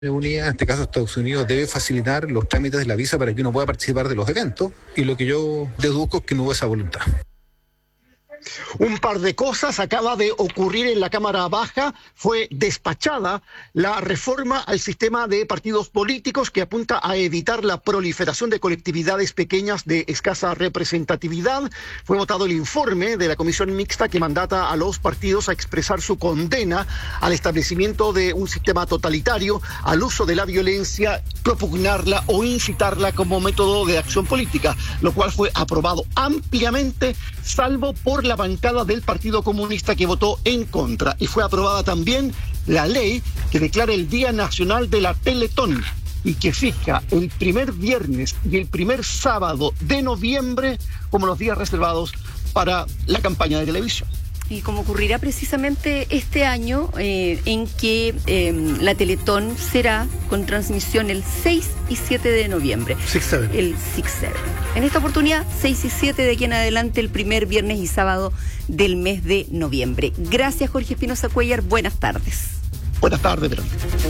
Unida, en este caso Estados Unidos, debe facilitar los trámites de la visa para que uno pueda participar de los eventos, y lo que yo deduzco es que no hubo esa voluntad. Un par de cosas acaba de ocurrir en la Cámara Baja. Fue despachada la reforma al sistema de partidos políticos que apunta a evitar la proliferación de colectividades pequeñas de escasa representatividad. Fue votado el informe de la comisión mixta que mandata a los partidos a expresar su condena al establecimiento de un sistema totalitario, al uso de la violencia, propugnarla o incitarla como método de acción política, lo cual fue aprobado ampliamente, salvo por la bancada del Partido Comunista que votó en contra. Y fue aprobada también la ley que declara el Día Nacional de la Teletón y que fija el primer viernes y el primer sábado de noviembre como los días reservados para la campaña de televisión. Y como ocurrirá precisamente este año, en que la Teletón será con transmisión el 6 y 7 de noviembre. 6-7. El 6-7. En esta oportunidad, 6 y 7 de aquí en adelante, el primer viernes y sábado del mes de noviembre. Gracias, Jorge Espinosa Cuéllar. Buenas tardes. Buenas tardes, Verón.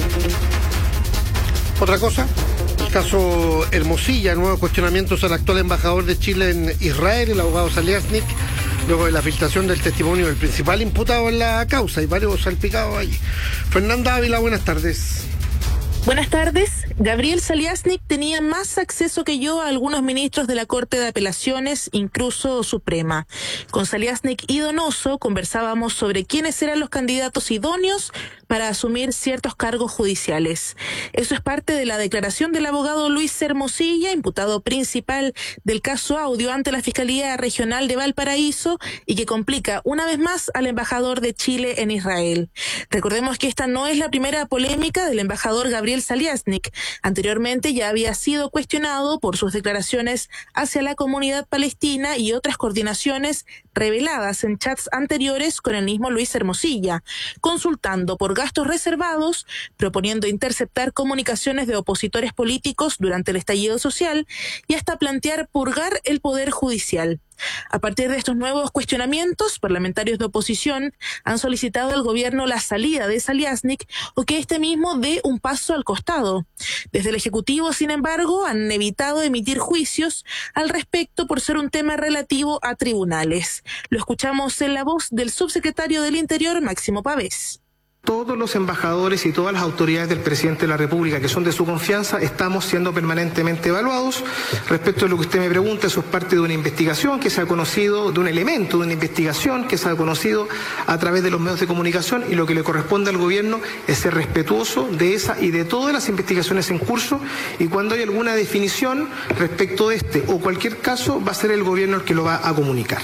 Otra cosa, el caso Hermosilla, nuevos cuestionamientos al actual embajador de Chile en Israel, el abogado Saliasnik, luego de la filtración del testimonio del principal imputado en la causa y varios salpicados allí. Fernanda Ávila, buenas tardes. Buenas tardes. Gabriel Saliasnik tenía más acceso que yo a algunos ministros de la Corte de Apelaciones, incluso Suprema. Con Saliasnik y Donoso conversábamos sobre quiénes eran los candidatos idóneos para asumir ciertos cargos judiciales. Eso es parte de la declaración del abogado Luis Hermosilla, imputado principal del caso Audio ante la Fiscalía Regional de Valparaíso y que complica una vez más al embajador de Chile en Israel. Recordemos que esta no es la primera polémica del embajador Gabriel Saliasnik. Anteriormente ya había sido cuestionado por sus declaraciones hacia la comunidad palestina y otras coordinaciones reveladas en chats anteriores con el mismo Luis Hermosilla, consultando por gastos reservados, proponiendo interceptar comunicaciones de opositores políticos durante el estallido social y hasta plantear purgar el poder judicial. A partir de estos nuevos cuestionamientos, parlamentarios de oposición han solicitado al gobierno la salida de Saliasnik o que este mismo dé un paso al costado. Desde el Ejecutivo, sin embargo, han evitado emitir juicios al respecto por ser un tema relativo a tribunales. Lo escuchamos en la voz del subsecretario del Interior, Máximo Pavés. Todos los embajadores y todas las autoridades del presidente de la República que son de su confianza estamos siendo permanentemente evaluados. Respecto a lo que usted me pregunta, eso es parte de una investigación que se ha conocido, de un elemento de una investigación que se ha conocido a través de los medios de comunicación, y lo que le corresponde al gobierno es ser respetuoso de esa y de todas las investigaciones en curso, y cuando hay alguna definición respecto de este o cualquier caso va a ser el gobierno el que lo va a comunicar.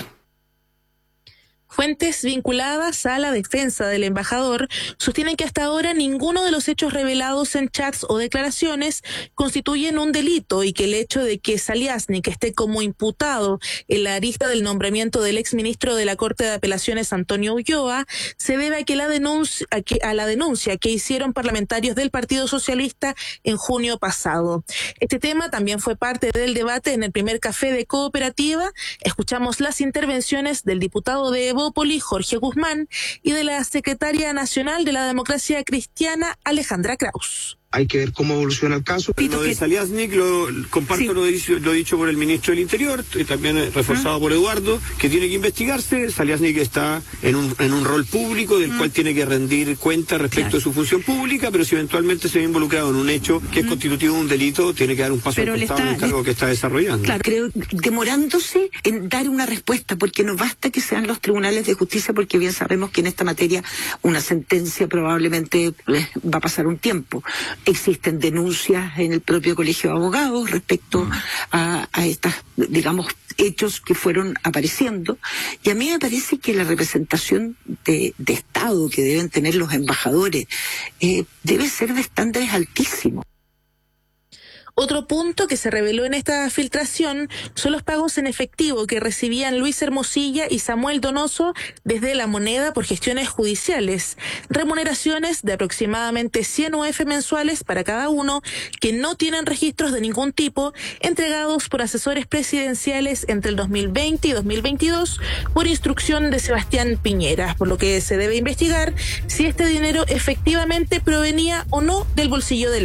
Fuentes vinculadas a la defensa del embajador sostienen que hasta ahora ninguno de los hechos revelados en chats o declaraciones constituyen un delito y que el hecho de que Saliasnik esté como imputado en la arista del nombramiento del exministro de la Corte de Apelaciones Antonio Ulloa se debe a la denuncia que hicieron parlamentarios del Partido Socialista en junio pasado. Este tema también fue parte del debate en el primer café de Cooperativa. Escuchamos las intervenciones del diputado de Evópoli, Jorge Guzmán, y de la secretaria nacional de la Democracia Cristiana, Alejandra Kraus. Hay que ver cómo evoluciona el caso. Lo de Saliasnik comparto lo dicho por el ministro del Interior, y también reforzado por Eduardo, que tiene que investigarse. Saliasnik está en un rol público del cual tiene que rendir cuenta respecto de su función pública, pero si eventualmente se ve involucrado en un hecho que es constitutivo de un delito, tiene que dar un paso al costado en el cargo que está desarrollando. Claro, creo demorándose en dar una respuesta, porque no basta que sean los tribunales de justicia, porque bien sabemos que en esta materia una sentencia probablemente va a pasar un tiempo. Existen denuncias en el propio Colegio de Abogados respecto a estas, digamos, hechos que fueron apareciendo, y a mí me parece que la representación de Estado que deben tener los embajadores debe ser de estándares altísimos. Otro punto que se reveló en esta filtración son los pagos en efectivo que recibían Luis Hermosilla y Samuel Donoso desde La Moneda por gestiones judiciales. Remuneraciones de aproximadamente 100 UF mensuales para cada uno, que no tienen registros de ningún tipo, entregados por asesores presidenciales entre el 2020 y 2022 por instrucción de Sebastián Piñera, por lo que se debe investigar si este dinero efectivamente provenía o no del bolsillo del